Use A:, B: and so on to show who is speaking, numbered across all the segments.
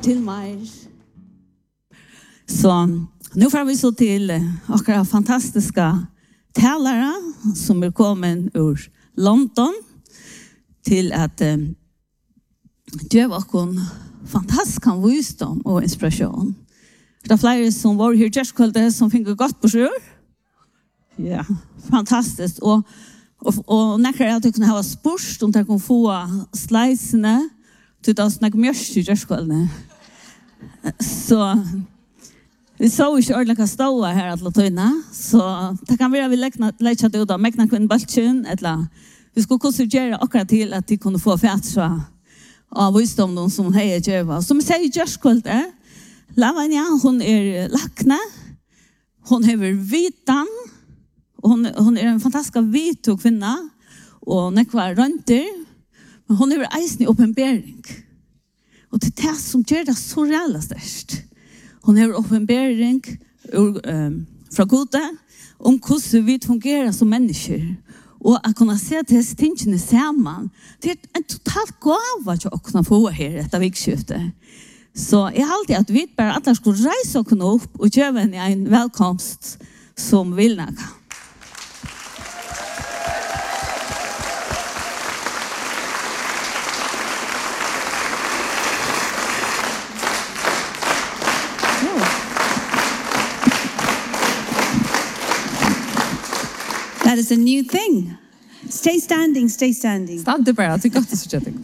A: till mig. Så nu får vi så till några fantastiska talare som kommit ur London till att ge oss fantastisk visdom och inspiration. Det är flera som var här just som fick gott på sjö. Ja, fantastiskt. Och när jag tyckte ha spurs om de kan få slidesna till att snacka mjörs just så vi så inte ordentligt stå här att låta så det kan vara vi lägga det då mäkna kvinnor balchen eller vi skulle konsultera akkurat till att de kunde få fätra av visdom som hejer Jeva. Som säger just Lavanya, hon lakna, hon har vitan, hon en fantastisk vit kvinna och nekvar rönter, men hon har eisen i uppenbering. Och det är det som gör det så realistiskt. Hon har uppenbering från Gode om hur vi fungerar som människor. Och att kunna se till tingene samman. Det är en totalt gåva att kunna få här detta vikskifte. Så jag har alltid att vi bara att skulle resa och kunna upp och göra en välkomst som vill näka.
B: That is a new thing. Stay standing, stay standing.
C: Stanna bara, det är gott att se dig.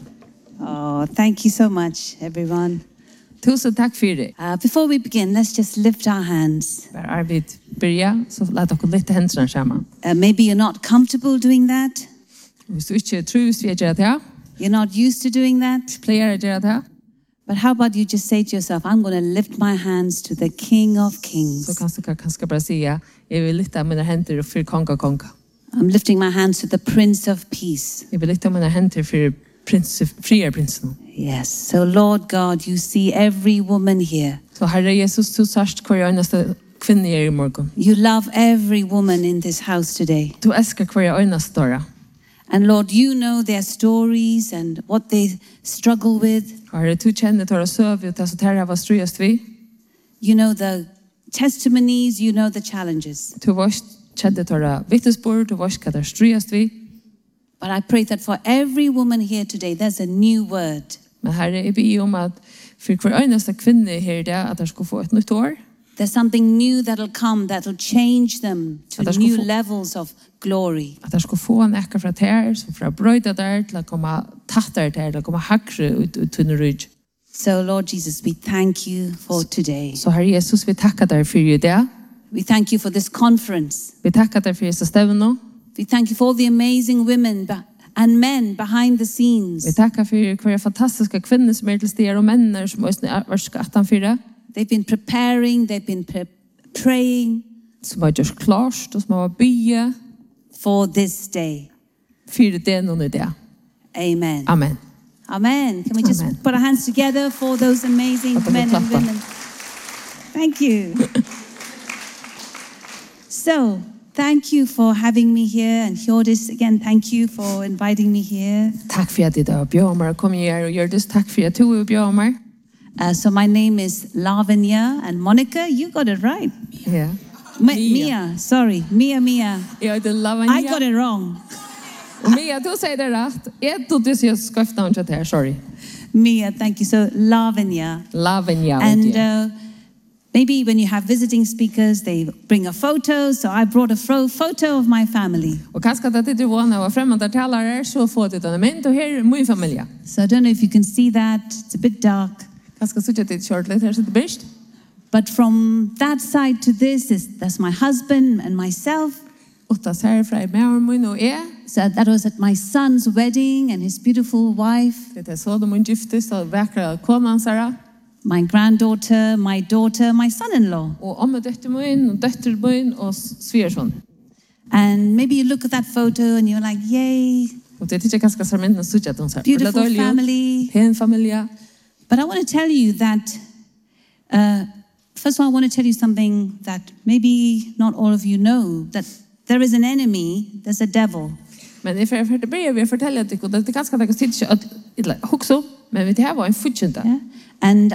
B: Oh, thank you so much, everyone.
C: Tusen tack för det.
B: Before we begin, let's just lift our hands.
C: Bara arbet börja, så låt oss lyfta händerna samman.
B: Maybe you're not comfortable doing that.
C: Hvis du inte trus vi gör det,
B: you're not used to doing that.
C: Player gör det.
B: But how about you just say to yourself, I'm going to lift my hands to the King of Kings.
C: Så kanske bara säga, jag vill lyfta mina händer för konga.
B: I'm lifting my hands to the Prince of Peace.
C: Jag vill lyfta mina händer för prinsen.
B: Yes. So Lord God, you see every woman here.
C: Så Herre Jesus, du särst kvar enaste kvinna i morgon.
B: You love every woman in this house today.
C: Du älskar kvar enaste stora.
B: And Lord, you know their stories and what they struggle with.
C: Herre, du känner tora söv och det så här var ströjast vi.
B: You know the testimonies, you know the challenges.
C: Du varst kände tora vittnesbörd, du varst kadar ströjast vi.
B: But I pray that for every woman here today, there's a new word.
C: Men Herre, jag ber om att för kvar enaste kvinna här där att de ska få ett nytt år.
B: There's something new that'll come that'll change them to new levels of glory.
C: Att de ska få en äcka från här, så från bröjda där till att komma tattar där, till att komma hackre ut till rygg.
B: So Lord Jesus, we thank you for today.
C: Så Herre Jesus, vi tackar dig för det.
B: We thank you for this conference.
C: Vi tackar dig för dessa stävno.
B: We thank you for all the amazing women and men behind the scenes.
C: Vi tackar för kvar fantastiska kvinnor som är till steder och männer som är skattan för det.
B: They've been preparing, they've been praying.
C: Som har gjort klart och som har byggt
B: for this day.
C: För den och det.
B: Amen.
C: Amen.
B: Amen. Can we just put our hands together for those amazing men and women? Thank you. So, thank you for having me here, and Hjordis, again, thank you for inviting me here.
C: Tack för att du har bjöd mig kom här och Hjordis, tack för att du har bjöd mig.
B: So my name is Lavanya, and Monica, you got it right.
C: Yeah.
B: Mia, sorry, Mia.
C: Yeah, the Lavanya.
B: I got it wrong.
C: Mia, du säger det rätt. Jag tog det så jag skriftade inte det här, sorry.
B: Mia, thank you. So Lavanya.
C: Lavanya.
B: And maybe when you have visiting speakers, they bring a photo. So I brought a photo of my family.
C: Och kanske att det var var främmande talare så får det en men och här min familj.
B: So I don't know if you can see that. It's a bit dark.
C: Kanske så det short later så det bäst.
B: But from that side to this that's my husband and myself. So that was at my son's wedding and his beautiful wife. My granddaughter, my daughter, my son-in-law. And maybe you look at that photo and you're like, yay. Beautiful family. But I want to tell you that first of all, I want to tell you something that maybe not all of you know, that there is an enemy, there's a devil.
C: Men if jag det börjar vi fortälja att det ganska tack till att huxa men vi det här var en fortsätta.
B: And